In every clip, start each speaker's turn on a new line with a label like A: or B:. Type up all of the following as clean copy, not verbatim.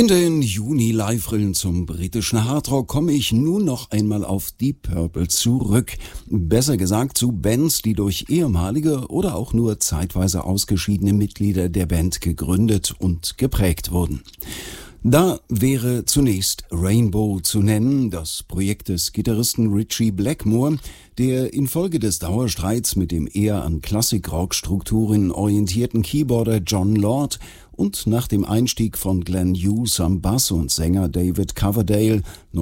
A: In den Juni-Live-Rillen zum britischen Hardrock komme ich nun noch einmal auf Deep Purple zurück. Besser gesagt zu Bands, die durch ehemalige oder auch nur zeitweise ausgeschiedene Mitglieder der Band gegründet und geprägt wurden. Da wäre zunächst Rainbow zu nennen, das Projekt des Gitarristen Ritchie Blackmore, der infolge des Dauerstreits mit dem eher an Klassik-Rock-Strukturen orientierten Keyboarder Jon Lord und nach dem Einstieg von Glenn Hughes am Bass und Sänger David Coverdale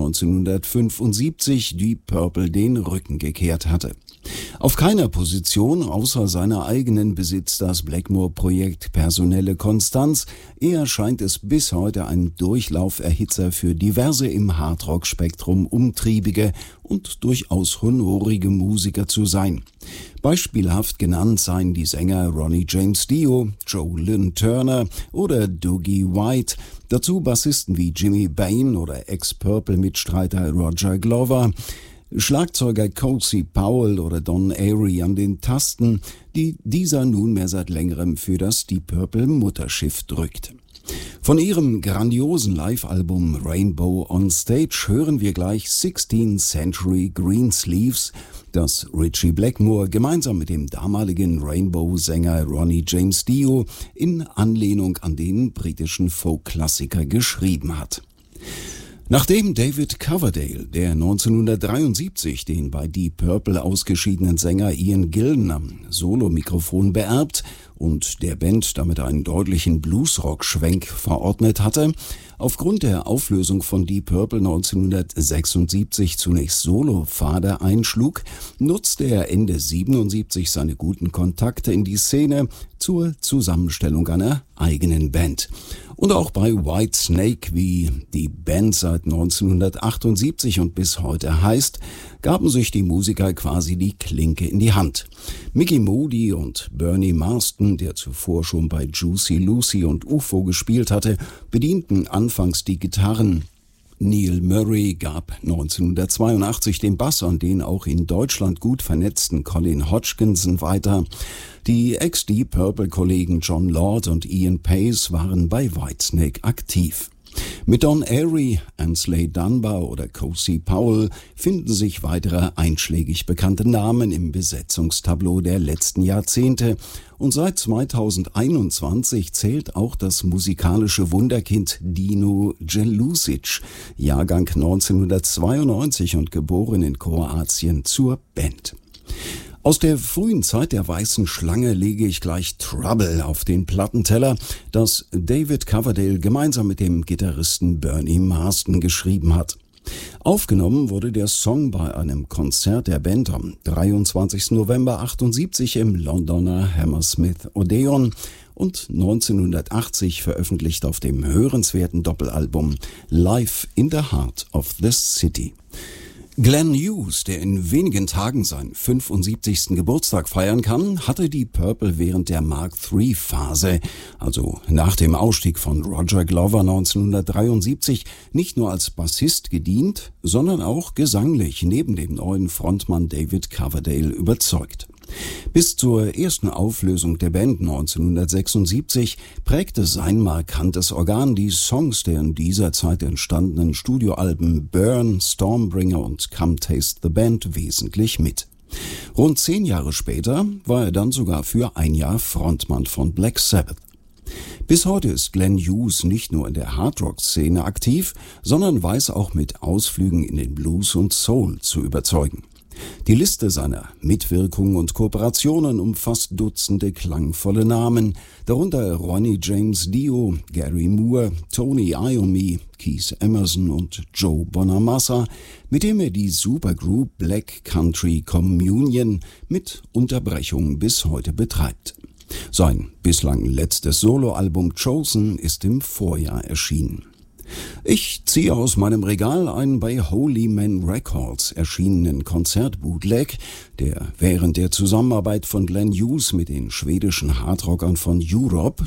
A: 1975 Deep Purple den Rücken gekehrt hatte. Auf keiner Position außer seiner eigenen besitzt das Blackmore-Projekt personelle Konstanz. Eher scheint es bis heute ein Durchlauferhitzer für diverse im Hardrock-Spektrum umtriebige und durchaus honorige Musiker zu sein. Beispielhaft genannt seien die Sänger Ronnie James Dio, Joe Lynn Turner oder Dougie White, dazu Bassisten wie Jimmy Bain oder Ex-Purple-Mitstreiter Roger Glover, Schlagzeuger Cozy Powell oder Don Airey an den Tasten, die dieser nunmehr seit längerem für das Deep Purple Mutterschiff drückt. Von ihrem grandiosen Live-Album Rainbow on Stage hören wir gleich 16th Century Greensleeves, das Ritchie Blackmore gemeinsam mit dem damaligen Rainbow-Sänger Ronnie James Dio in Anlehnung an den britischen Folk-Klassiker geschrieben hat. Nachdem David Coverdale, der 1973 den bei Deep Purple ausgeschiedenen Sänger Ian Gillan am Solomikrofon beerbt und der Band damit einen deutlichen Bluesrock-Schwenk verordnet hatte, aufgrund der Auflösung von Deep Purple 1976 zunächst Solo-Pfade einschlug, nutzte er Ende 77 seine guten Kontakte in die Szene zur Zusammenstellung einer eigenen Band. Und auch bei Whitesnake, wie die Band seit 1978 und bis heute heißt, gaben sich die Musiker quasi die Klinke in die Hand. Mickey Moody und Bernie Marsden, der zuvor schon bei Juicy Lucy und UFO gespielt hatte, bedienten anfangs die Gitarren. Neil Murray gab 1982 den Bass an den auch in Deutschland gut vernetzten Colin Hodgkinson weiter. Die Ex-Deep Purple-Kollegen Jon Lord und Ian Pace waren bei Whitesnake aktiv. Mit Don Airey, Ansley Dunbar oder Cozy Powell finden sich weitere einschlägig bekannte Namen im Besetzungstableau der letzten Jahrzehnte und seit 2021 zählt auch das musikalische Wunderkind Dino Jelusic, Jahrgang 1992 und geboren in Kroatien, zur Band. Aus der frühen Zeit der Weißen Schlange lege ich gleich Trouble auf den Plattenteller, das David Coverdale gemeinsam mit dem Gitarristen Bernie Marsden geschrieben hat. Aufgenommen wurde der Song bei einem Konzert der Band am 23. November 1978 im Londoner Hammersmith Odeon und 1980 veröffentlicht auf dem hörenswerten Doppelalbum Live in the Heart of the City. Glenn Hughes, der in wenigen Tagen seinen 75. Geburtstag feiern kann, hatte die Purple während der Mark III-Phase, also nach dem Ausstieg von Roger Glover 1973, nicht nur als Bassist gedient, sondern auch gesanglich neben dem neuen Frontmann David Coverdale überzeugt. Bis zur ersten Auflösung der Band 1976 prägte sein markantes Organ die Songs der in dieser Zeit entstandenen Studioalben Burn, Stormbringer und Come Taste the Band wesentlich mit. Rund 10 Jahre später war er dann sogar für ein Jahr Frontmann von Black Sabbath. Bis heute ist Glenn Hughes nicht nur in der Hardrock-Szene aktiv, sondern weiß auch mit Ausflügen in den Blues und Soul zu überzeugen. Die Liste seiner Mitwirkungen und Kooperationen umfasst Dutzende klangvolle Namen, darunter Ronnie James Dio, Gary Moore, Tony Iommi, Keith Emerson und Joe Bonamassa, mit dem er die Supergroup Black Country Communion mit Unterbrechungen bis heute betreibt. Sein bislang letztes Soloalbum Chosen ist im Vorjahr erschienen. Ich ziehe aus meinem Regal einen bei Holy Man Records erschienenen Konzertbootleg, der während der Zusammenarbeit von Glenn Hughes mit den schwedischen Hardrockern von Europe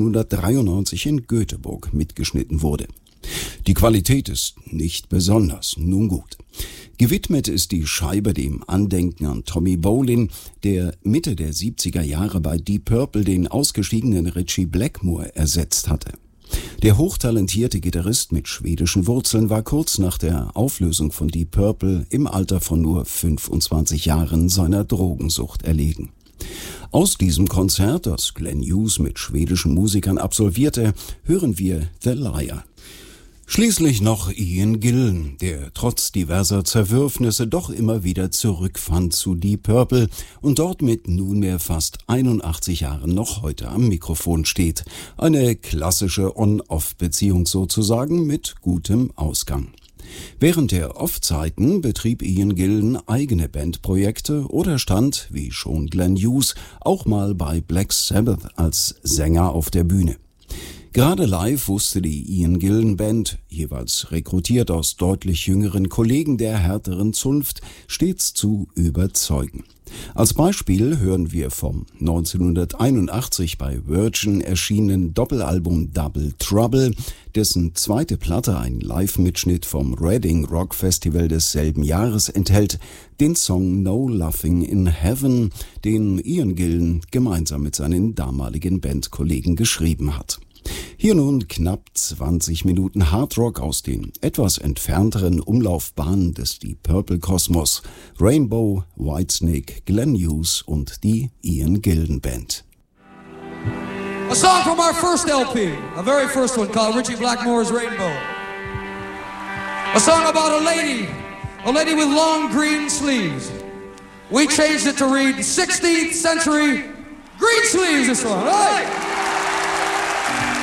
A: 1993 in Göteborg mitgeschnitten wurde. Die Qualität ist nicht besonders, nun gut. Gewidmet ist die Scheibe dem Andenken an Tommy Bolin, der Mitte der 70er Jahre bei Deep Purple den ausgestiegenen Ritchie Blackmore ersetzt hatte. Der hochtalentierte Gitarrist mit schwedischen Wurzeln war kurz nach der Auflösung von Deep Purple im Alter von nur 25 Jahren seiner Drogensucht erlegen. Aus diesem Konzert, das Glenn Hughes mit schwedischen Musikern absolvierte, hören wir The Liar. Schließlich noch Ian Gillan, der trotz diverser Zerwürfnisse doch immer wieder zurückfand zu Deep Purple und dort mit nunmehr fast 81 Jahren noch heute am Mikrofon steht. Eine klassische On-Off-Beziehung sozusagen mit gutem Ausgang. Während der Off-Zeiten betrieb Ian Gillan eigene Bandprojekte oder stand, wie schon Glenn Hughes, auch mal bei Black Sabbath als Sänger auf der Bühne. Gerade live wusste die Ian Gillan Band, jeweils rekrutiert aus deutlich jüngeren Kollegen der härteren Zunft, stets zu überzeugen. Als Beispiel hören wir vom 1981 bei Virgin erschienenen Doppelalbum Double Trouble, dessen zweite Platte ein Live-Mitschnitt vom Reading Rock Festival desselben Jahres enthält, den Song No Laughing in Heaven, den Ian Gillan gemeinsam mit seinen damaligen Bandkollegen geschrieben hat. Hier nun knapp 20 Minuten Hardrock aus den etwas entfernteren Umlaufbahnen des Deep Purple Kosmos, Rainbow, Whitesnake, Glenn Hughes und die Ian Gillan Band.
B: A song from our first LP, a very first one called Richie Blackmore's Rainbow. A song about a lady with long green sleeves. We changed it to read 16th century green sleeves, this one, right?